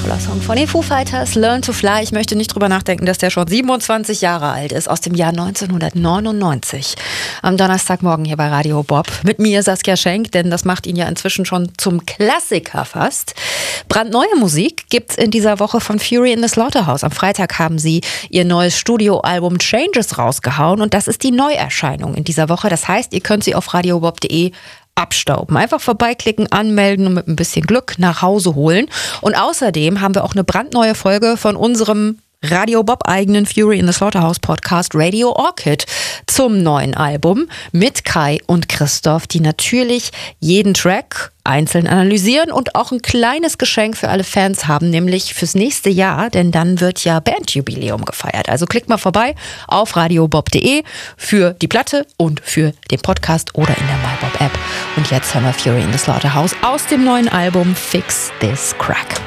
toller Song von den Foo Fighters, Learn to Fly. Ich möchte nicht drüber nachdenken, dass der schon 27 Jahre alt ist, aus dem Jahr 1999. Am Donnerstagmorgen hier bei Radio Bob. Mit mir Saskia Schenk, denn das macht ihn ja inzwischen schon zum Klassiker fast. Brandneue Musik gibt's in dieser Woche von Fury in the Slaughterhouse. Am Freitag haben sie ihr neues Studioalbum Changes rausgehauen und das ist die Neuerscheinung in dieser Woche. Das heißt, ihr könnt sie auf radiobob.de abstauben. Einfach vorbeiklicken, anmelden und mit ein bisschen Glück nach Hause holen. Und außerdem haben wir auch eine brandneue Folge von unserem Radio Bob eigenen Fury in the Slaughterhouse Podcast Radio Orchid zum neuen Album mit Kai und Christoph, die natürlich jeden Track einzeln analysieren und auch ein kleines Geschenk für alle Fans haben, nämlich fürs nächste Jahr, denn dann wird ja Bandjubiläum gefeiert. Also klickt mal vorbei auf radiobob.de für die Platte und für den Podcast oder in der MyBob App. Und jetzt hören wir Fury in the Slaughterhouse aus dem neuen Album Fix This Crack.